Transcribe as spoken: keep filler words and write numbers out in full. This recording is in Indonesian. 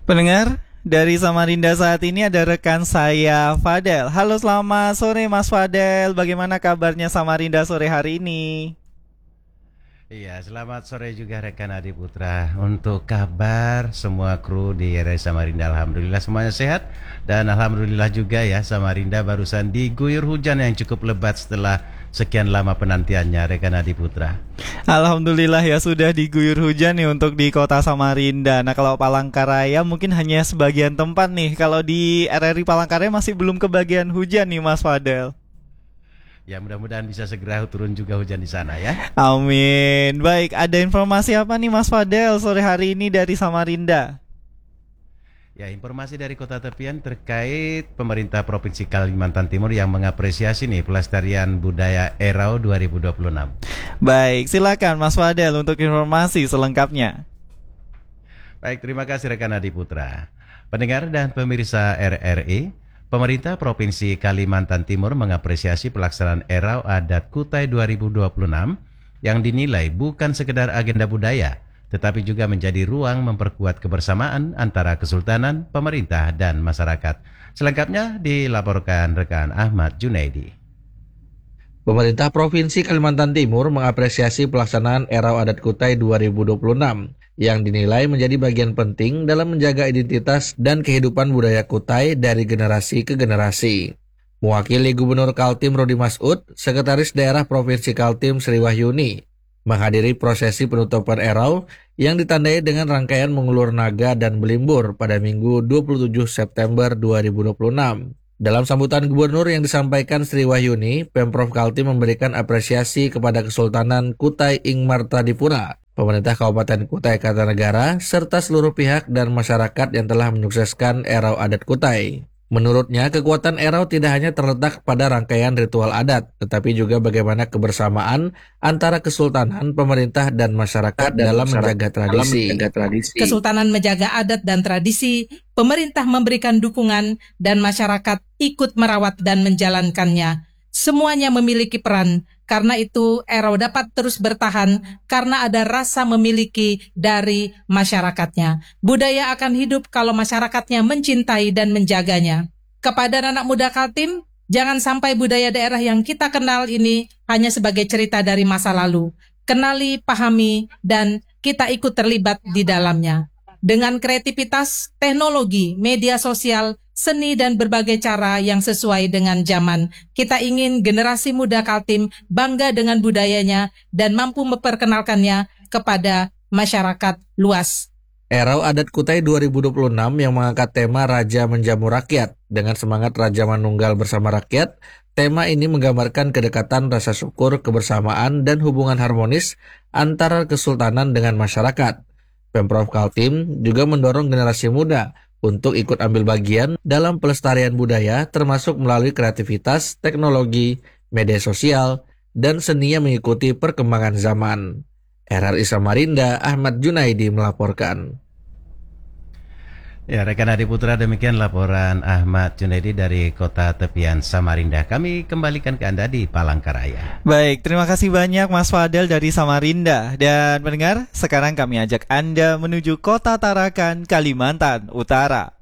Pendengar, dari Samarinda saat ini ada rekan saya, Fadel. Halo, selamat sore Mas Fadel. Bagaimana kabarnya Samarinda sore hari ini? Iya, selamat sore juga rekan Adi Putra. Untuk kabar semua kru di R R I Samarinda, alhamdulillah semuanya sehat. Dan alhamdulillah juga ya, Samarinda barusan diguyur hujan yang cukup lebat setelah sekian lama penantiannya rekan Adi Putra. Alhamdulillah ya, sudah diguyur hujan nih untuk di kota Samarinda. Nah, kalau Palangkaraya mungkin hanya sebagian tempat nih. Kalau di R R I Palangkaraya masih belum kebagian hujan nih Mas Fadel. Ya, mudah-mudahan bisa segera turun juga hujan di sana ya. Amin. Baik, ada informasi apa nih Mas Fadel sore hari ini dari Samarinda? Ya, informasi dari Kota Tepian terkait pemerintah Provinsi Kalimantan Timur yang mengapresiasi nih pelestarian budaya Erau dua ribu dua puluh enam. Baik, silakan Mas Fadel untuk informasi selengkapnya. Baik, terima kasih rekan Adi Putra. Pendengar dan pemirsa R R I, pemerintah Provinsi Kalimantan Timur mengapresiasi pelaksanaan Erau Adat Kutai dua ribu dua puluh enam yang dinilai bukan sekedar agenda budaya, tetapi juga menjadi ruang memperkuat kebersamaan antara Kesultanan, pemerintah, dan masyarakat. Selengkapnya dilaporkan rekan Ahmad Junaidi. Pemerintah Provinsi Kalimantan Timur mengapresiasi pelaksanaan Erau Adat Kutai dua ribu dua puluh enam yang dinilai menjadi bagian penting dalam menjaga identitas dan kehidupan budaya Kutai dari generasi ke generasi. Mewakili Gubernur Kaltim Rudi Masud, Sekretaris Daerah Provinsi Kaltim Sri Wahyuni menghadiri prosesi penutupan Erau yang ditandai dengan rangkaian mengulur naga dan belimbur pada Minggu dua puluh tujuh September dua ribu dua puluh enam. Dalam sambutan Gubernur yang disampaikan Sri Wahyuni, Pemprov Kaltim memberikan apresiasi kepada Kesultanan Kutai Ing Martadipura, pemerintah Kabupaten Kutai Kartanegara, serta seluruh pihak dan masyarakat yang telah menyukseskan Erau Adat Kutai. Menurutnya, kekuatan Erau tidak hanya terletak pada rangkaian ritual adat, tetapi juga bagaimana kebersamaan antara kesultanan, pemerintah, dan masyarakat dan dalam, masyarakat menjaga tradisi. dalam menjaga tradisi. Kesultanan menjaga adat dan tradisi, pemerintah memberikan dukungan, dan masyarakat ikut merawat dan menjalankannya. Semuanya memiliki peran, karena itu Erau dapat terus bertahan karena ada rasa memiliki dari masyarakatnya. Budaya akan hidup kalau masyarakatnya mencintai dan menjaganya. Kepada anak muda Kaltim, jangan sampai budaya daerah yang kita kenal ini hanya sebagai cerita dari masa lalu. Kenali, pahami, dan kita ikut terlibat di dalamnya. Dengan kreativitas, teknologi, media sosial, seni, dan berbagai cara yang sesuai dengan zaman, kita ingin generasi muda Kaltim bangga dengan budayanya dan mampu memperkenalkannya kepada masyarakat luas. Erau Adat Kutai dua ribu dua puluh enam yang mengangkat tema Raja Menjamu Rakyat. Dengan semangat Raja Manunggal bersama rakyat, tema ini menggambarkan kedekatan, rasa syukur, kebersamaan, dan hubungan harmonis antara kesultanan dengan masyarakat. Pemprov Kaltim juga mendorong generasi muda untuk ikut ambil bagian dalam pelestarian budaya termasuk melalui kreativitas, teknologi, media sosial, dan seni yang mengikuti perkembangan zaman. R R I Samarinda, Ahmad Junaidi melaporkan. Ya, rekan Adi Putra, demikian laporan Ahmad Junaidi dari Kota Tepian Samarinda. Kami kembalikan ke Anda di Palangkaraya. Baik, terima kasih banyak Mas Fadel dari Samarinda. Dan pendengar, sekarang kami ajak Anda menuju Kota Tarakan, Kalimantan Utara.